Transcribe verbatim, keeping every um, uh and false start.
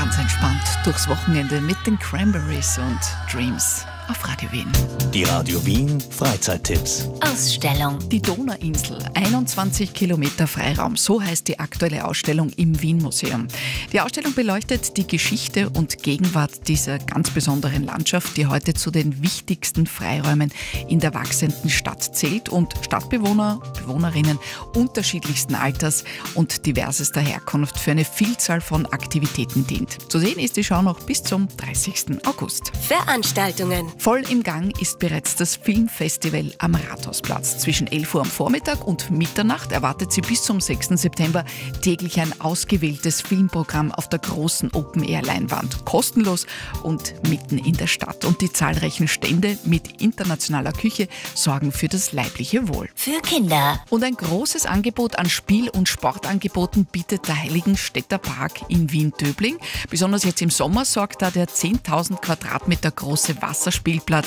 ganz entspannt durchs Wochenende mit den Cranberries und Dreams auf Radio Wien. Die Radio Wien Freizeittipps. Ausstellung. Die Donauinsel, einundzwanzig Kilometer Freiraum, so heißt die aktuelle Ausstellung im Wien-Museum. Die Ausstellung beleuchtet die Geschichte und Gegenwart dieser ganz besonderen Landschaft, die heute zu den wichtigsten Freiräumen in der wachsenden Stadt zählt und Stadtbewohner, Bewohnerinnen unterschiedlichsten Alters und diversester Herkunft für eine Vielzahl von Aktivitäten dient. Zu sehen ist die Schau noch bis zum dreißigsten August. Veranstaltungen. Voll im Gang ist bereits das Filmfestival am Rathausplatz. Zwischen elf Uhr am Vormittag und Mitternacht erwartet Sie bis zum sechsten September täglich ein ausgewähltes Filmprogramm auf der großen Open-Air-Leinwand. Kostenlos und mitten in der Stadt. Und die zahlreichen Stände mit internationaler Küche sorgen für das leibliche Wohl. Für Kinder. Und ein großes Angebot an Spiel- und Sportangeboten bietet der Heiligenstädter Park in Wien-Döbling. Besonders jetzt im Sommer sorgt da der zehntausend Quadratmeter große Wasserspielplatz